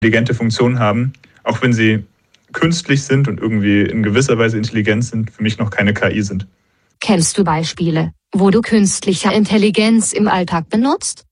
intelligente Funktionen haben, auch wenn sie künstlich sind und irgendwie in gewisser Weise intelligent sind, für mich noch keine KI sind. Kennst du Beispiele, wo du künstliche Intelligenz im Alltag benutzt?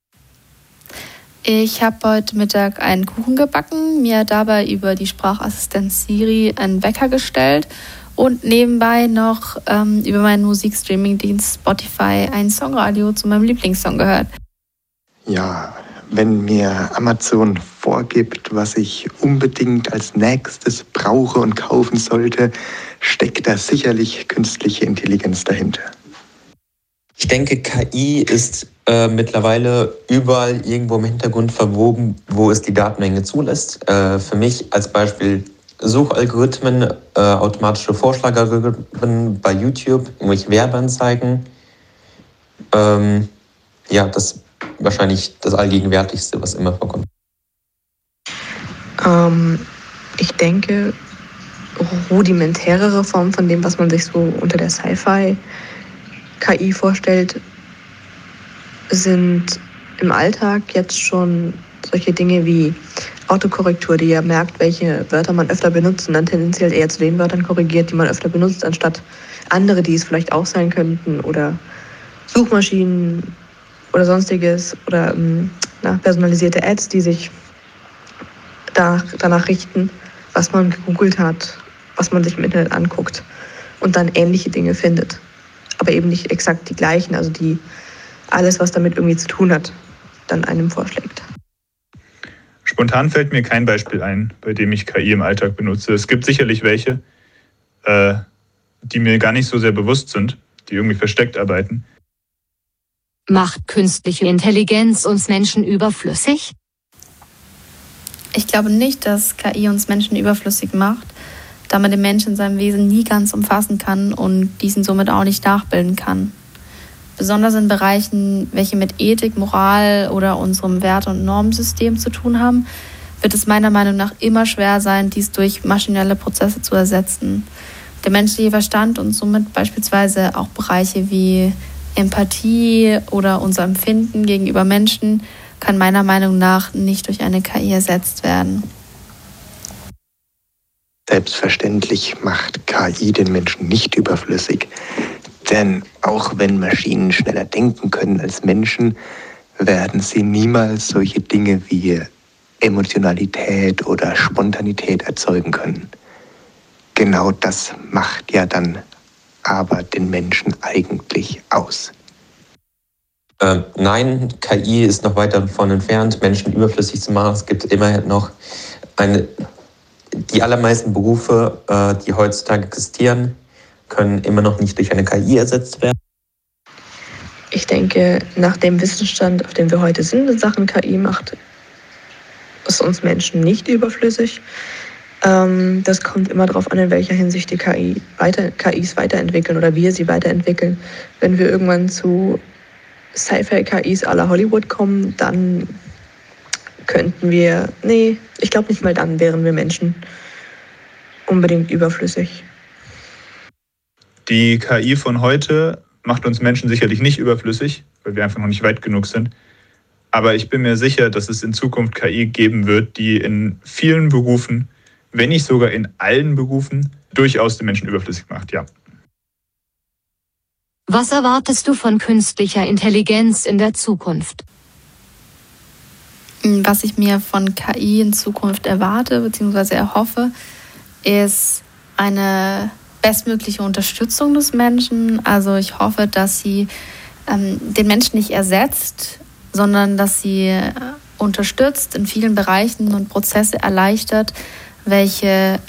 Ich habe heute Mittag einen Kuchen gebacken, mir dabei über die Sprachassistenz Siri einen Wecker gestellt und nebenbei noch über meinen Musikstreaming-Dienst Spotify ein Songradio zu meinem Lieblingssong gehört. Ja, wenn mir Amazon vorgibt, was ich unbedingt als nächstes brauche und kaufen sollte, steckt da sicherlich künstliche Intelligenz dahinter. Ich denke, KI ist mittlerweile überall irgendwo im Hintergrund verwoben, wo es die Datenmenge zulässt. Für mich als Beispiel Suchalgorithmen, automatische Vorschlagalgorithmen bei YouTube, irgendwelche Werbeanzeigen. Das ist wahrscheinlich das Allgegenwärtigste, was immer vorkommt. Ich denke, rudimentärere Formen von dem, was man sich so unter der Sci-Fi-KI vorstellt, sind im Alltag jetzt schon solche Dinge wie Autokorrektur, die ja merkt, welche Wörter man öfter benutzt und dann tendenziell eher zu den Wörtern korrigiert, die man öfter benutzt, anstatt andere, die es vielleicht auch sein könnten, oder Suchmaschinen oder sonstiges oder personalisierte Ads, die sich danach richten, was man gegoogelt hat, was man sich im Internet anguckt und dann ähnliche Dinge findet. Aber eben nicht exakt die gleichen, also die alles, was damit irgendwie zu tun hat, dann einem vorschlägt. Spontan fällt mir kein Beispiel ein, bei dem ich KI im Alltag benutze. Es gibt sicherlich welche, die mir gar nicht so sehr bewusst sind, die irgendwie versteckt arbeiten. Macht künstliche Intelligenz uns Menschen überflüssig? Ich glaube nicht, dass KI uns Menschen überflüssig macht, da man den Menschen in seinem Wesen nie ganz umfassen kann und diesen somit auch nicht nachbilden kann. Besonders in Bereichen, welche mit Ethik, Moral oder unserem Werte- und Normensystem zu tun haben, wird es meiner Meinung nach immer schwer sein, dies durch maschinelle Prozesse zu ersetzen. Der menschliche Verstand und somit beispielsweise auch Bereiche wie Empathie oder unser Empfinden gegenüber Menschen kann meiner Meinung nach nicht durch eine KI ersetzt werden. Selbstverständlich macht KI den Menschen nicht überflüssig. Denn auch wenn Maschinen schneller denken können als Menschen, werden sie niemals solche Dinge wie Emotionalität oder Spontanität erzeugen können. Genau das macht ja dann aber den Menschen eigentlich aus. Nein, KI ist noch weit davon entfernt, Menschen überflüssig zu machen. Es gibt immerhin noch die allermeisten Berufe, die heutzutage existieren, können immer noch nicht durch eine KI ersetzt werden. Ich denke, nach dem Wissensstand, auf dem wir heute sind in Sachen KI, macht es uns Menschen nicht überflüssig. Das kommt immer darauf an, in welcher Hinsicht die KIs weiterentwickeln oder wir sie weiterentwickeln. Wenn wir irgendwann zu Sci-Fi-KIs à la Hollywood kommen, dann ich glaube nicht mal dann wären wir Menschen unbedingt überflüssig. Die KI von heute macht uns Menschen sicherlich nicht überflüssig, weil wir einfach noch nicht weit genug sind. Aber ich bin mir sicher, dass es in Zukunft KI geben wird, die in vielen Berufen, wenn nicht sogar in allen Berufen, durchaus den Menschen überflüssig macht, ja. Was erwartest du von künstlicher Intelligenz in der Zukunft? Was ich mir von KI in Zukunft erwarte bzw. erhoffe, ist eine bestmögliche Unterstützung des Menschen. Also ich hoffe, dass sie den Menschen nicht ersetzt, sondern dass sie unterstützt in vielen Bereichen und Prozesse erleichtert, welche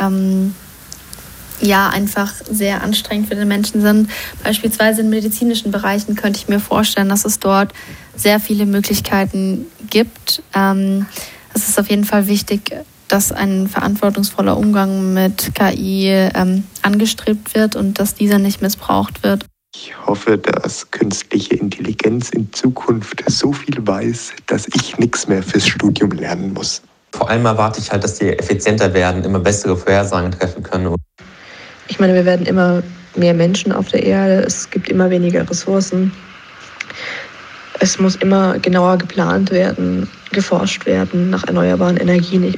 einfach sehr anstrengend für den Menschen sind. Beispielsweise in medizinischen Bereichen könnte ich mir vorstellen, dass es dort sehr viele Möglichkeiten gibt. Es ist auf jeden Fall wichtig, dass ein verantwortungsvoller Umgang mit KI angestrebt wird und dass dieser nicht missbraucht wird. Ich hoffe, dass künstliche Intelligenz in Zukunft so viel weiß, dass ich nichts mehr fürs Studium lernen muss. Vor allem erwarte ich halt, dass die effizienter werden, immer bessere Vorhersagen treffen können. Ich meine, wir werden immer mehr Menschen auf der Erde, es gibt immer weniger Ressourcen. Es muss immer genauer geplant werden, geforscht werden nach erneuerbaren Energien.